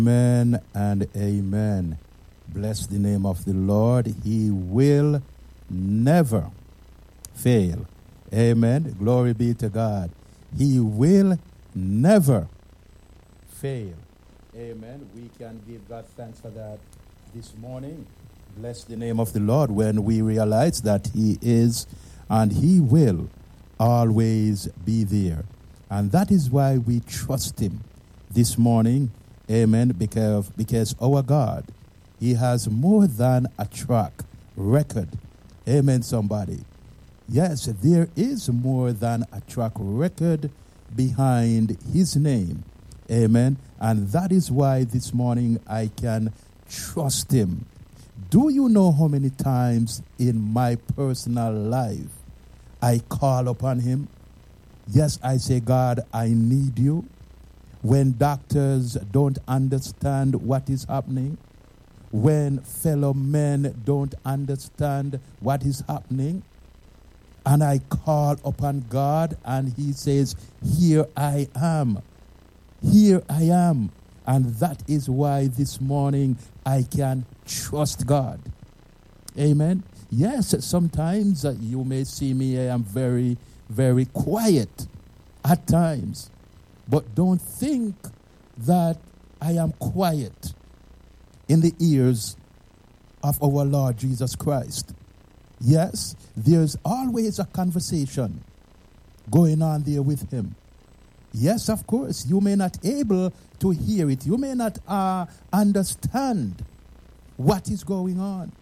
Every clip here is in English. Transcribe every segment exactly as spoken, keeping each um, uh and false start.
Amen and amen. Bless the name of the Lord. He will never fail. Amen. Glory be to God. He will never fail. Amen. We can give God thanks for that this morning. Bless the name of the Lord when we realize that He is and He will always be there. And that is why we trust Him this morning. Amen. Because, because our God, He has more than a track record. Amen, somebody. Yes, there is more than a track record behind His name. Amen. And that is why this morning I can trust Him. Do you know how many times in my personal life I call upon Him? Yes, I say, God, I need you. When doctors don't understand what is happening, when fellow men don't understand what is happening, and I call upon God and He says, here I am. Here I am. And that is why this morning I can trust God. Amen. Yes, sometimes uh, you may see me, I am very, very quiet at times. But don't think that I am quiet in the ears of our Lord Jesus Christ. Yes, there's always a conversation going on there with Him. Yes, of course, you may not be able to hear it. You may not uh, understand what is going on.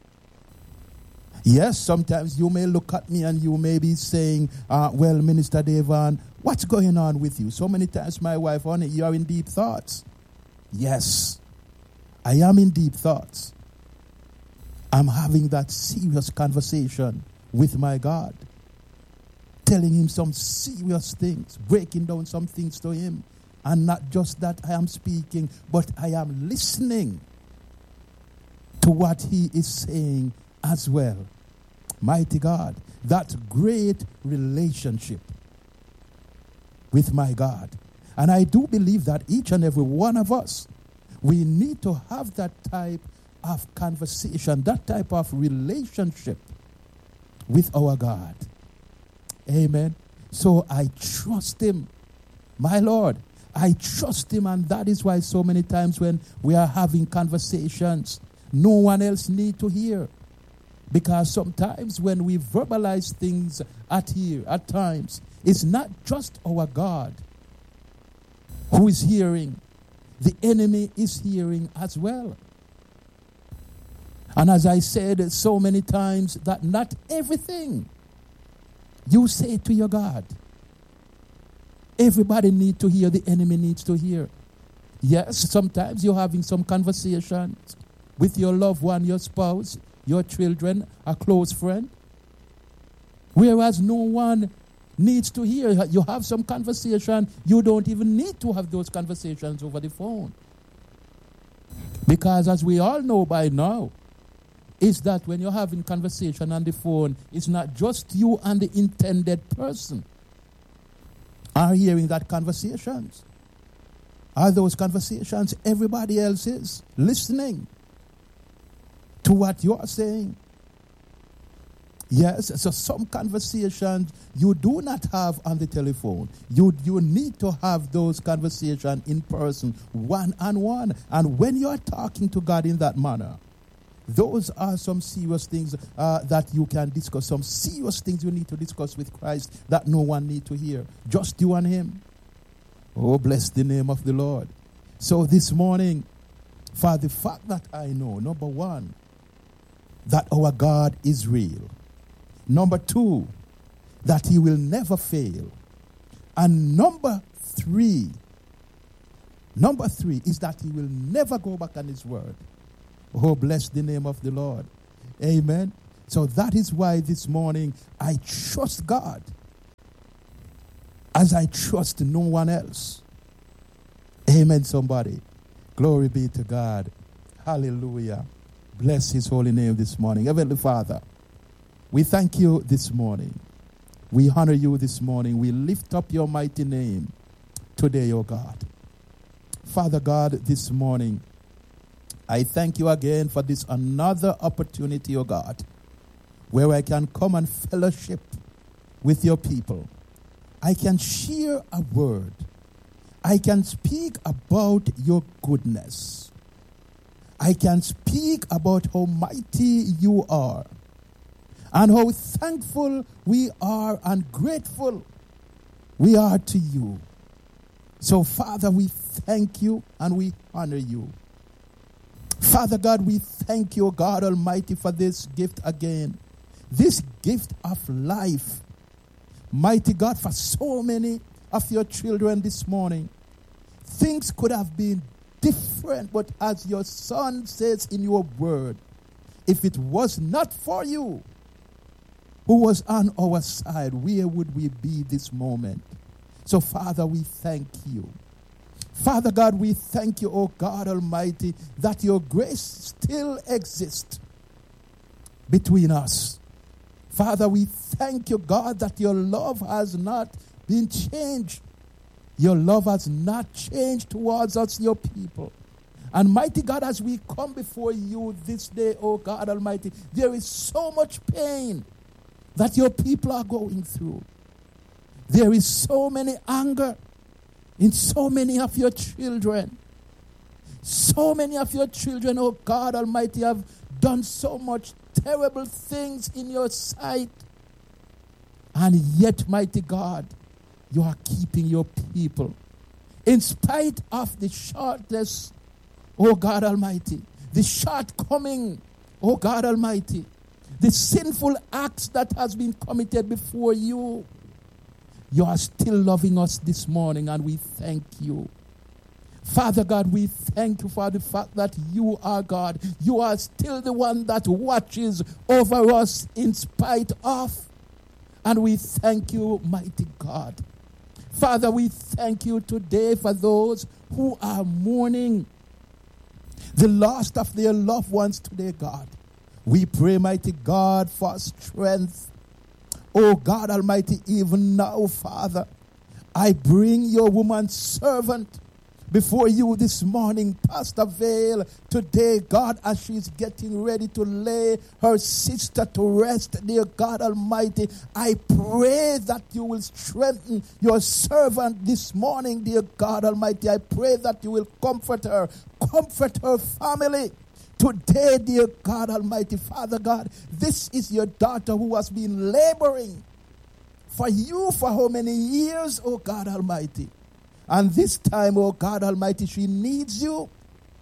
Yes, sometimes you may look at me and you may be saying, uh, well, Minister Devon, what's going on with you? So many times my wife, honey, you are in deep thoughts. Yes, I am in deep thoughts. I'm having that serious conversation with my God, telling Him some serious things, breaking down some things to Him. And not just that I am speaking, but I am listening to what He is saying as well. Mighty God, that great relationship with my God. And I do believe that each and every one of us, we need to have that type of conversation, that type of relationship with our God. Amen. So I trust Him, my Lord. I trust Him, and that is why so many times when we are having conversations, no one else need to hear. Because sometimes when we verbalize things at here, at times, it's not just our God who is hearing. The enemy is hearing as well. And as I said so many times, that not everything you say to your God, everybody needs to hear, the enemy needs to hear. Yes, sometimes you're having some conversations with your loved one, your spouse, your children, a close friend, whereas no one needs to hear. You have some conversation, you don't even need to have those conversations over the phone. Because as we all know by now, is that when you're having conversation on the phone, it's not just you and the intended person are hearing that conversations. Are those conversations everybody else is listening to what you are saying? Yes, so some conversations you do not have on the telephone. You you need to have those conversations in person, one on one. And when you are talking to God in that manner, those are some serious things uh, that you can discuss. Some serious things you need to discuss with Christ that no one need to hear. Just you and Him. Oh, bless the name of the Lord. So this morning, for the fact that I know, number one, that our God is real. Number two, that He will never fail. And number three, number three is that He will never go back on His word. Oh, bless the name of the Lord. Amen. So that is why this morning I trust God as I trust no one else. Amen, somebody. Glory be to God. Hallelujah. Bless His holy name this morning. Heavenly Father, we thank You this morning. We honor You this morning. We lift up Your mighty name today, O God. Father God, this morning, I thank you again for this another opportunity, O God, where I can come and fellowship with your people. I can share a word. I can speak about your goodness. I can speak about how mighty you are and how thankful we are and grateful we are to you. So, Father, we thank you and we honor you. Father God, we thank you, God Almighty, for this gift again. This gift of life. Mighty God, for so many of your children this morning, things could have been different, but as your son says in your word, if it was not for you who was on our side, where would we be this moment? So, Father, we thank you. Father God, we thank you, oh God Almighty, that your grace still exists between us. Father, we thank you, God, that your love has not been changed. Your love has not changed towards us, your people. And mighty God, as we come before you this day, oh God Almighty, there is so much pain that your people are going through. There is so many anger in so many of your children. So many of your children, oh God Almighty, have done so much terrible things in your sight. And yet, mighty God, you are keeping your people. In spite of the shortness, oh God Almighty, the shortcoming, oh God Almighty, the sinful acts that has been committed before you, you are still loving us this morning, and we thank you. Father God, we thank you for the fact that you are God. You are still the one that watches over us in spite of. And we thank you, mighty God. Father, we thank you today for those who are mourning the loss of their loved ones today, God. We pray, mighty God, for strength. Oh God Almighty, even now, Father, I bring your woman servant before you this morning, Pastor Vale, today, God, as she's getting ready to lay her sister to rest, dear God Almighty, I pray that you will strengthen your servant this morning, dear God Almighty. I pray that you will comfort her, comfort her family. Today, dear God Almighty, Father God, this is your daughter who has been laboring for you for how many years, oh God Almighty. And this time, oh God Almighty, she needs you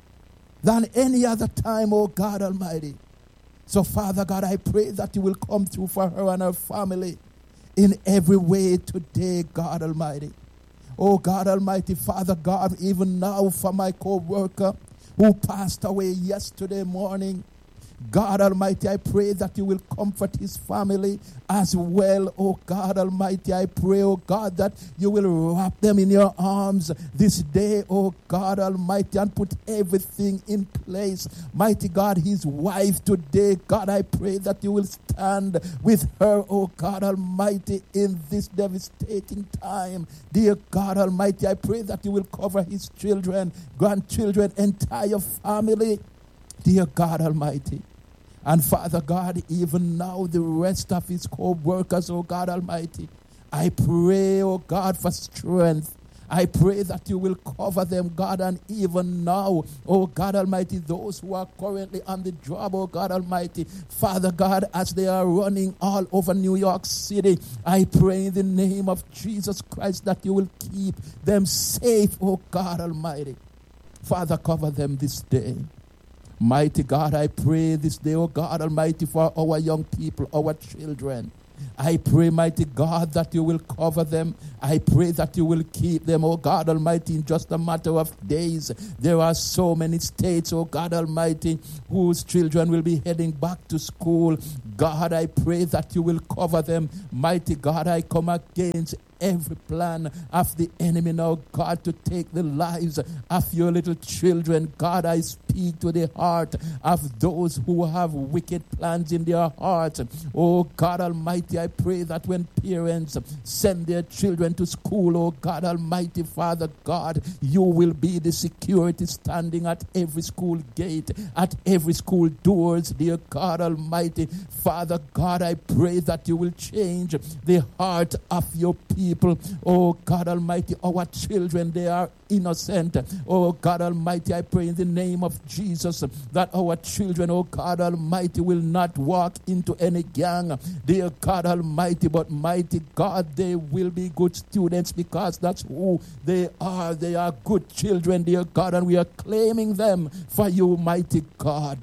than any other time, oh God Almighty. So, Father God, I pray that you will come through for her and her family in every way today, God Almighty. Oh God Almighty, Father God, even now for my co-worker who passed away yesterday morning. God Almighty, I pray that you will comfort his family as well. Oh God Almighty, I pray, oh God, that you will wrap them in your arms this day, oh God Almighty, and put everything in place. Mighty God, his wife today, God, I pray that you will stand with her, oh God Almighty, in this devastating time. Dear God Almighty, I pray that you will cover his children, grandchildren, entire family. Dear God Almighty. And Father God, even now the rest of his co-workers, oh God Almighty, I pray, oh God, for strength. I pray that you will cover them, God, and even now, oh God Almighty, those who are currently on the job, oh God Almighty, Father God, as they are running all over New York City, I pray in the name of Jesus Christ that you will keep them safe, oh God Almighty. Father, cover them this day. Mighty God, I pray this day, oh God Almighty, for our young people, our children. I pray, mighty God, that you will cover them. I pray that you will keep them, oh God Almighty, in just a matter of days. There are so many states, oh God Almighty, whose children will be heading back to school. God, I pray that you will cover them. Mighty God, I come against every plan of the enemy now, God, to take the lives of your little children. God, I speak to the heart of those who have wicked plans in their hearts. Oh God Almighty, I pray that when parents send their children to school, oh God Almighty, Father God, you will be the security standing at every school gate, at every school doors, dear God Almighty. Father God, I pray that you will change the heart of your people. People, oh God Almighty, our children, they are innocent. Oh God Almighty, I pray in the name of Jesus that our children, oh God Almighty, will not walk into any gang, dear God Almighty, but mighty God, they will be good students because that's who they are. They are good children, dear God, and we are claiming them for you, mighty God.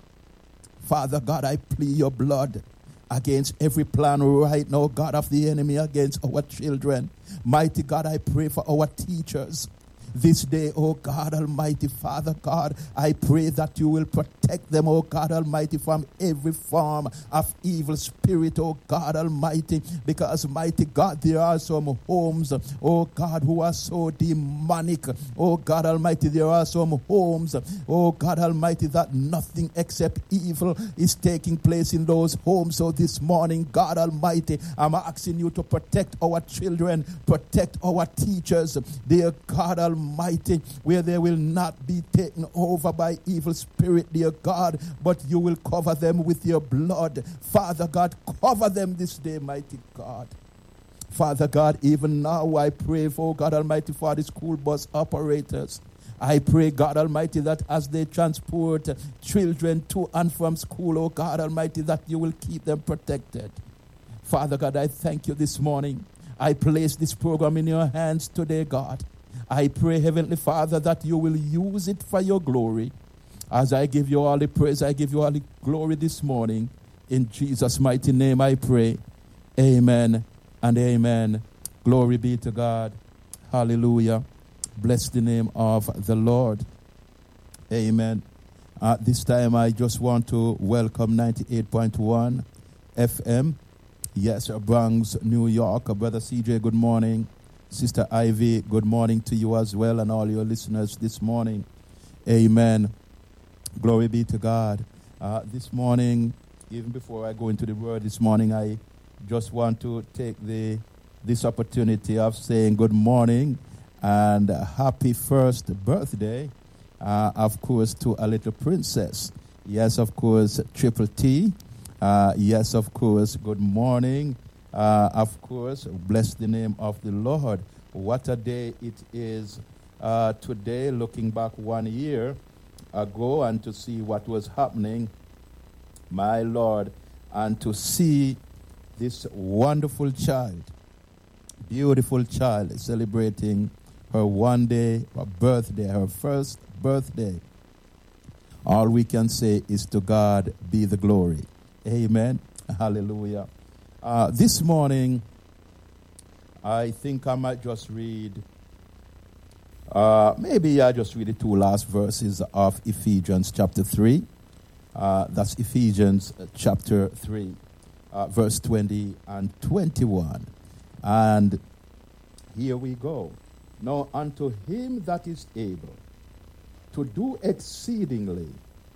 Father God, I plead your blood against every plan right now, God, of the enemy against our children. Mighty God, I pray for our teachers this day, oh God Almighty, Father God, I pray that you will protect them, oh God Almighty, from every form of evil spirit, oh God Almighty, because mighty God, there are some homes, oh God, who are so demonic, oh God Almighty, there are some homes, oh God Almighty, that nothing except evil is taking place in those homes. So this morning, God Almighty, I'm asking you to protect our children, protect our teachers, dear God Almighty, Almighty, where they will not be taken over by evil spirit, dear God, but you will cover them with your blood. Father God, cover them this day, mighty God. Father God, even now I pray for God Almighty for the school bus operators. I pray, God Almighty, that as they transport children to and from school, oh God Almighty, that you will keep them protected. Father God, I thank you this morning. I place this program in your hands today, God. I pray, Heavenly Father, that you will use it for your glory. As I give you all the praise, I give you all the glory this morning. In Jesus' mighty name I pray. Amen and amen. Glory be to God. Hallelujah. Bless the name of the Lord. Amen. At this time, I just want to welcome ninety-eight point one F M. Yes, Bronx, New York. Brother C J, good morning. Sister Ivy, good morning to you as well and all your listeners this morning. Amen. Glory be to God. Uh, this morning, even before I go into the word this morning, I just want to take the this opportunity of saying good morning and happy first birthday, uh, of course, to a little princess. Yes, of course, Triple T. Uh, yes, of course, good morning. Uh, of course, bless the name of the Lord. What a day it is uh, today, looking back one year ago and to see what was happening, my Lord, and to see this wonderful child, beautiful child, celebrating her one day, her birthday, her first birthday. All we can say is to God be the glory. Amen. Hallelujah. Uh, this morning, I think I might just read, uh, maybe I just read the two last verses of Ephesians chapter three. Uh, that's Ephesians chapter three, uh, verse twenty and twenty-one. And here we go. Now unto him that is able to do exceedingly,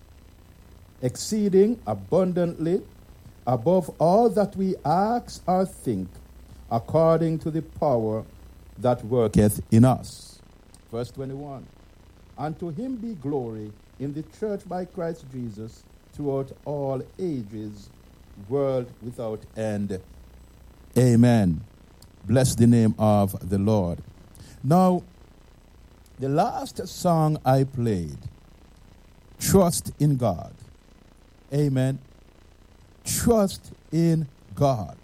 exceeding abundantly, above all that we ask or think, according to the power that worketh in us. Verse twenty-one. And to him be glory in the church by Christ Jesus throughout all ages, world without end. Amen. Bless the name of the Lord. Now, the last song I played, Trust in God. Amen. Trust in God.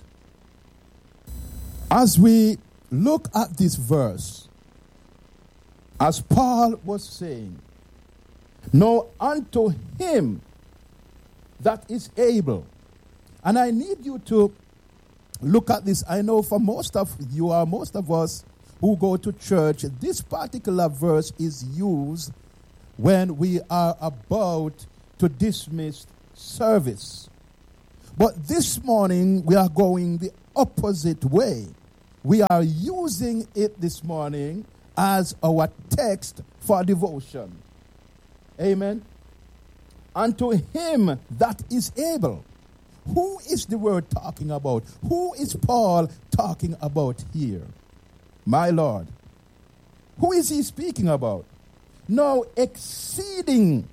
As we look at this verse, as Paul was saying, now unto him that is able. And I need you to look at this. I know for most of you or most of us who go to church, this particular verse is used when we are about to dismiss service. But this morning, we are going the opposite way. We are using it this morning as our text for devotion. Amen. Unto him that is able. Who is the word talking about? Who is Paul talking about here? My Lord. Who is he speaking about? No, exceeding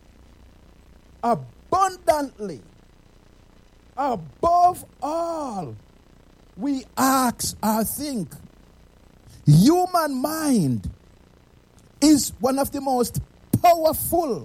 abundantly, above all we ask or think. Human mind is one of the most powerful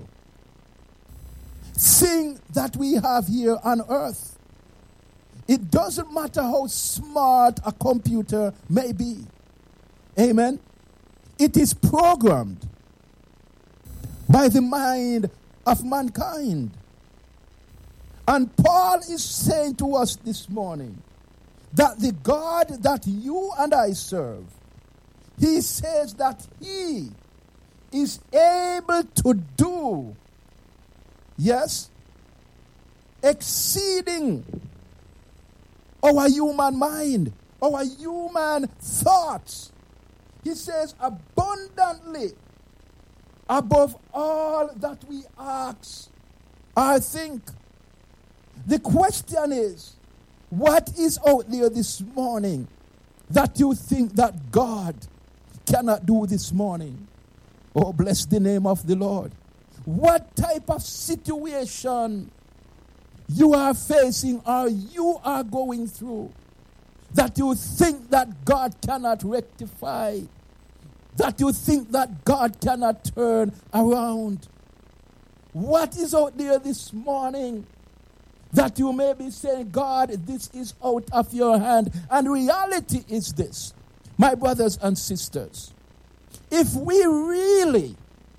thing that we have here on earth. It doesn't matter how smart a computer may be. Amen. It is programmed by the mind of mankind. And Paul is saying to us this morning that the God that you and I serve, he says that he is able to do, yes, exceeding our human mind, our human thoughts. He says abundantly above all that we ask or think. The question is, what is out there this morning that you think that God cannot do this morning? Oh, bless the name of the Lord. What type of situation you are facing or you are going through that you think that God cannot rectify, that you think that God cannot turn around? What is out there this morning that you may be saying, God, this is out of your hand? And reality is this, my brothers and sisters, if we really,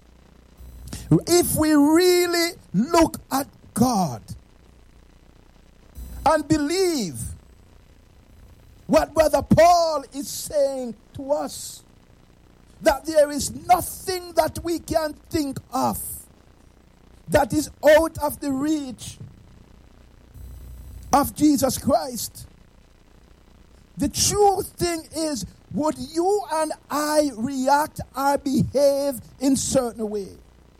if we really look at God and believe what Brother Paul is saying to us, that there is nothing that we can think of that is out of the reach of Jesus Christ. The true thing is, would you and I react or behave in certain way?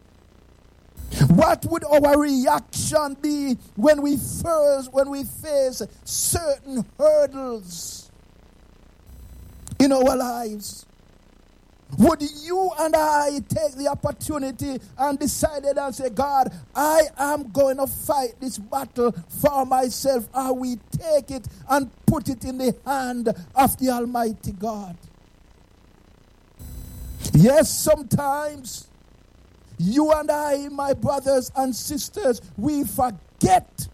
What would our reaction be when we first, when we face certain hurdles in our lives? Would you and I take the opportunity and decided and say, God, I am going to fight this battle for myself, or we take it and put it in the hand of the Almighty God? Yes, sometimes you and I, my brothers and sisters, we forget.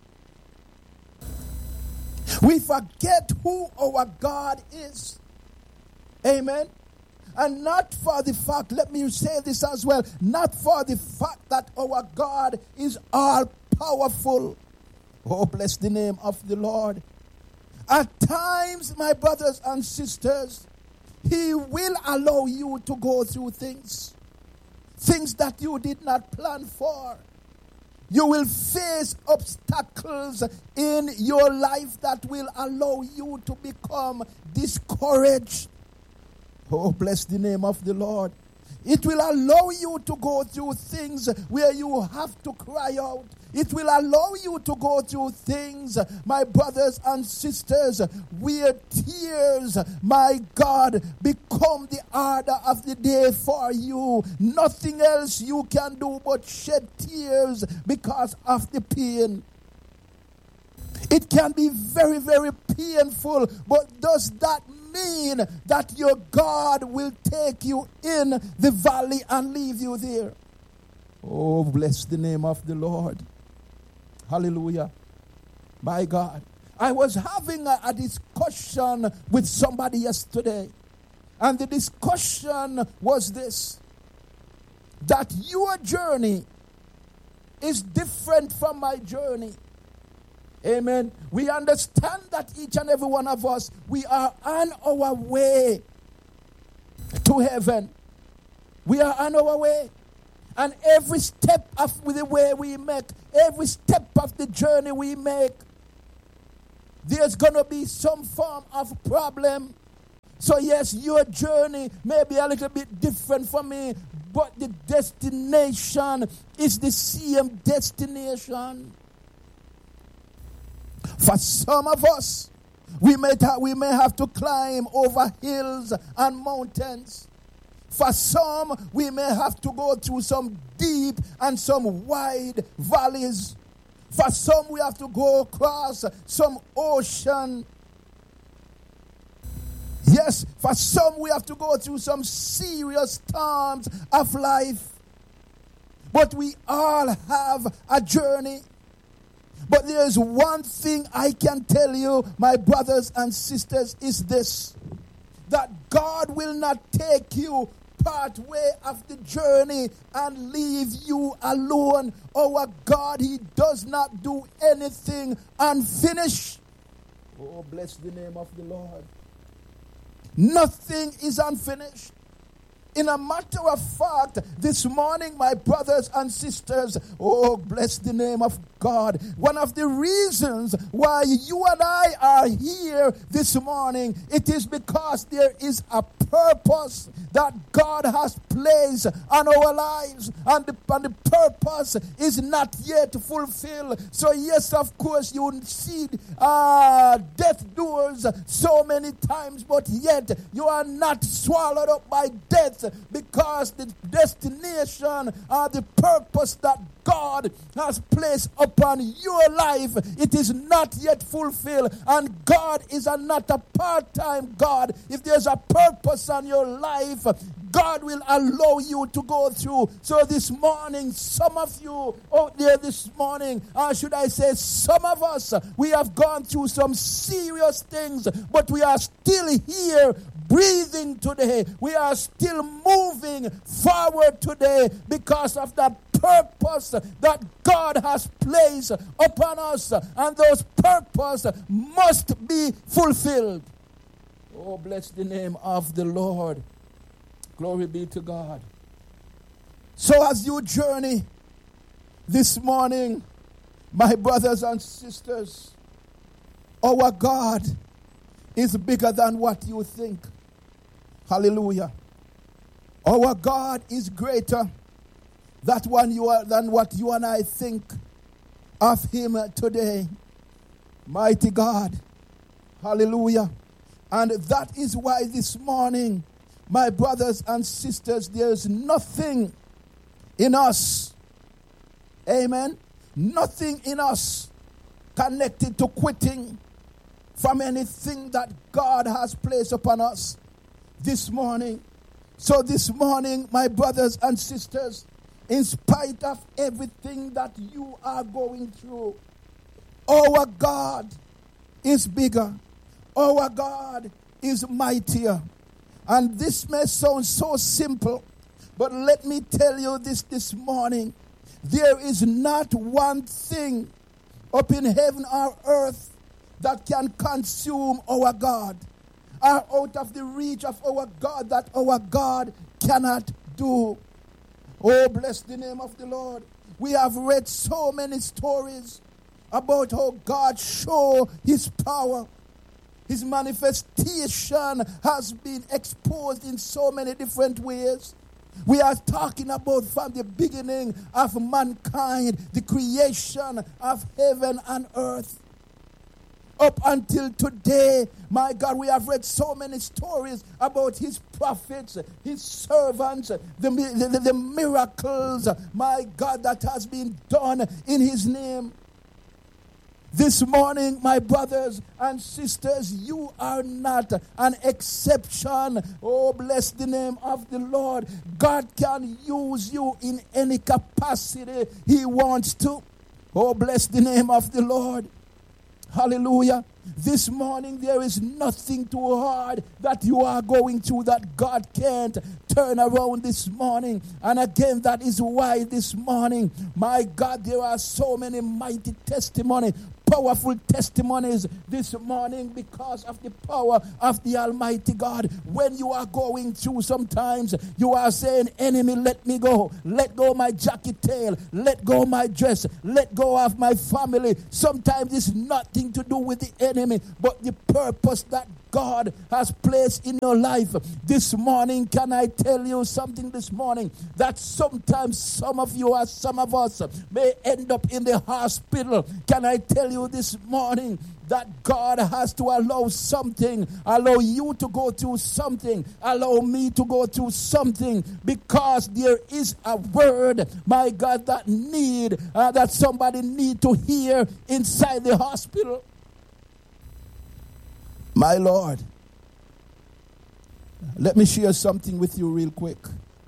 We forget who our God is. Amen. And not for the fact, let me say this as well, not for the fact that our God is all powerful. Oh, bless the name of the Lord. At times, my brothers and sisters, he will allow you to go through things. Things that you did not plan for. You will face obstacles in your life that will allow you to become discouraged. Oh, bless the name of the Lord. It will allow you to go through things where you have to cry out. It will allow you to go through things, my brothers and sisters, where tears, my God, become the order of the day for you. Nothing else you can do but shed tears because of the pain. It can be very, very painful, but does that mean that your God will take you in the valley and leave you there? Oh, bless the name of the Lord. Hallelujah. My God. I was having a, a discussion with somebody yesterday, and the discussion was this: that your journey is different from my journey. Amen. We understand that each and every one of us, we are on our way to heaven. We are on our way. And every step of the way we make, every step of the journey we make, there's going to be some form of problem. So yes, your journey may be a little bit different from me, but the destination is the same destination. For some of us, we may, ta- we may have to climb over hills and mountains. For some, we may have to go through some deep and some wide valleys. For some, we have to go across some ocean. Yes, for some, we have to go through some serious storms of life. But we all have a journey. But there is one thing I can tell you, my brothers and sisters, is this: that God will not take you part way of the journey and leave you alone. Our God, He does not do anything unfinished. Oh, bless the name of the Lord. Nothing is unfinished. In a matter of fact, this morning, my brothers and sisters, oh, bless the name of God. One of the reasons why you and I are here this morning, it is because there is a purpose that God has placed on our lives, and the, and the purpose is not yet fulfilled. So yes, of course, you see uh, death doors so many times, but yet you are not swallowed up by death, because the destination or the purpose that God has placed upon your life, it is not yet fulfilled. And God is a, not a part-time God. If there's a purpose on your life, God will allow you to go through. So this morning, some of you out there this morning, or should I say some of us, we have gone through some serious things, but we are still here breathing today. We are still moving forward today because of that purpose that God has placed upon us, and those purposes must be fulfilled. Oh, bless the name of the Lord. Glory be to God. So as you journey this morning, my brothers and sisters, our God is bigger than what you think. Hallelujah. Our God is greater that one you are, than what you and I think of Him today. Mighty God. Hallelujah. And that is why this morning, my brothers and sisters, there is nothing in us. Amen. Nothing in us connected to quitting from anything that God has placed upon us this morning. So this morning, my brothers and sisters, in spite of everything that you are going through, our God is bigger. Our God is mightier. And this may sound so simple, but let me tell you this this morning. There is not one thing up in heaven or earth that can consume our God, or out of the reach of our God that our God cannot do. Oh, bless the name of the Lord. We have read so many stories about how God showed His power. His manifestation has been exposed in so many different ways. We are talking about from the beginning of mankind, the creation of heaven and earth. Up until today, my God, we have read so many stories about His prophets, His servants, the, the, the miracles, my God, that has been done in His name. This morning, my brothers and sisters, you are not an exception. Oh, bless the name of the Lord. God can use you in any capacity He wants to. Oh, bless the name of the Lord. Hallelujah. This morning, there is nothing too hard that you are going through that God can't turn around this morning. And again, that is why this morning, my God, there are so many mighty testimonies, powerful testimonies this morning because of the power of the Almighty God. When you are going through, sometimes you are saying, enemy, let me go. Let go my jacket tail. Let go my dress. Let go of my family. Sometimes it's nothing to do with the enemy, but the purpose that God has placed in your life. This morning, can I tell you something this morning? That sometimes some of you or some of us may end up in the hospital. Can I tell you this morning that God has to allow something, allow you to go through something, allow me to go through something, because there is a word, my God, that need, uh, that somebody need to hear inside the hospital. My Lord, let me share something with you real quick.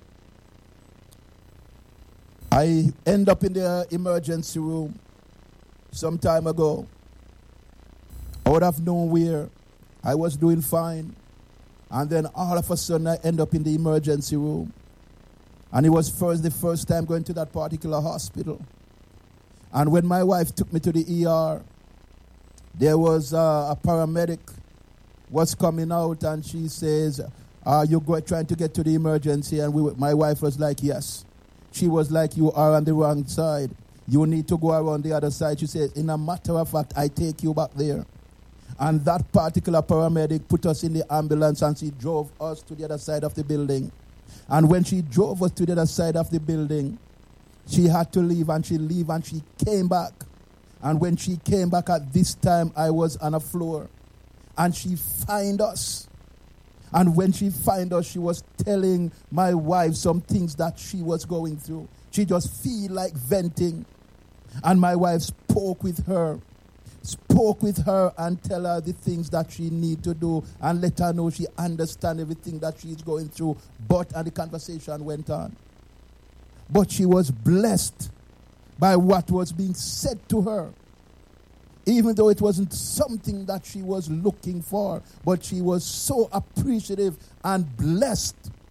I end up in the emergency room some time ago. Out of nowhere, I was doing fine. And then all of a sudden, I end up in the emergency room. And it was first the first time going to that particular hospital. And when my wife took me to the E R, there was uh, a paramedic was coming out, and she says, are you go- trying to get to the emergency? And we, my wife was like, yes. She was like, you are on the wrong side. You need to go around the other side. She said, in a matter of fact, I take you back there. And that particular paramedic put us in the ambulance, and she drove us to the other side of the building. And when she drove us to the other side of the building, she had to leave, and she leave, and she came back. And when she came back at this time, I was on a floor. And she find us. And when she find us, she was telling my wife some things that she was going through. She just feel like venting. And my wife spoke with her. Spoke with her and tell her the things that she need to do. And let her know she understand everything that she's going through. But, and the conversation went on. But she was blessed by what was being said to her. Even though it wasn't something that she was looking for, but she was so appreciative and blessed.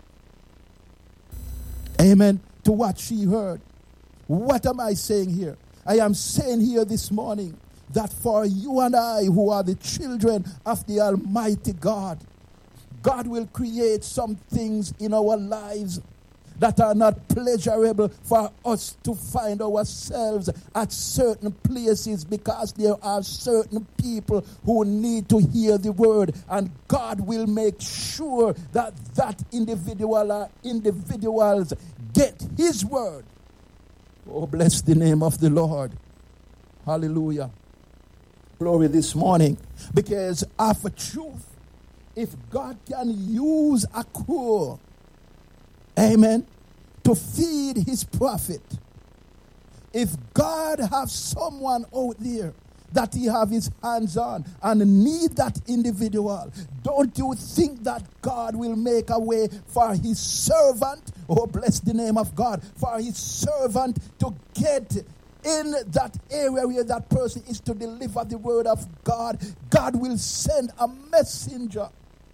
Amen. To what she heard. What am I saying here? I am saying here this morning that for you and I, who are the children of the Almighty God, God will create some things in our lives that are not pleasurable for us to find ourselves at certain places, because there are certain people who need to hear the word, and God will make sure that that individual or individuals get his word. Oh, bless the name of the Lord. Hallelujah. Glory this morning. Because of a truth, if God can use a crow, amen, to feed his prophet. If God have someone out there that he have his hands on and need that individual, don't you think that God will make a way for his servant, oh bless the name of God, for his servant to get in that area where that person is to deliver the word of God? God will send a messenger.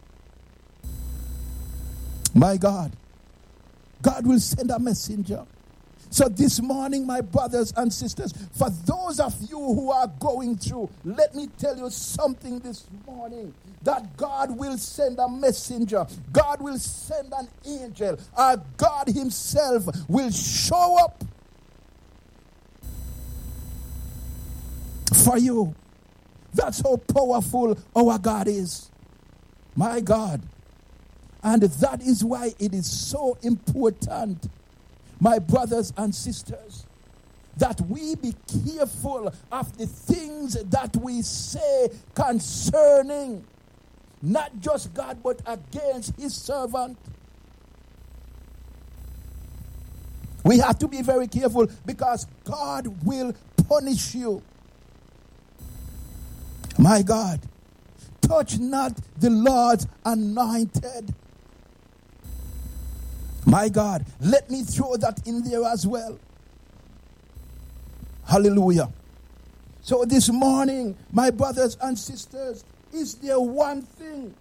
My God. God will send a messenger. So this morning, my brothers and sisters, for those of you who are going through, let me tell you something this morning, that God will send a messenger. God will send an angel. Our God himself will show up for you. That's how powerful our God is. My God. And that is why it is so important, my brothers and sisters, that we be careful of the things that we say concerning not just God, but against his servant. We have to be very careful, because God will punish you. My God, touch not the Lord's anointed. My God, let me throw that in there as well. Hallelujah. So this morning, my brothers and sisters, is there one thing?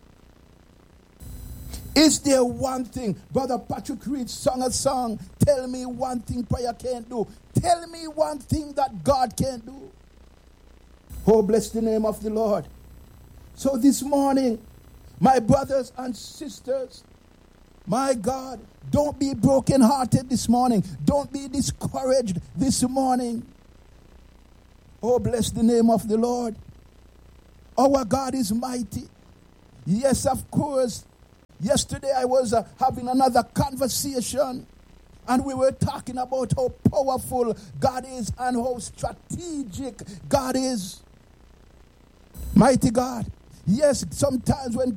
Is there one thing? Brother Patrick Reed sung a song, tell me one thing prayer can't do. Tell me one thing that God can't do. Oh, bless the name of the Lord. So this morning, my brothers and sisters, my God, don't be brokenhearted this morning. Don't be discouraged this morning. Oh, bless the name of the Lord. Our God is mighty. Yes, of course. Yesterday I was uh, having another conversation, and we were talking about how powerful God is and how strategic God is. Mighty God. Yes, sometimes when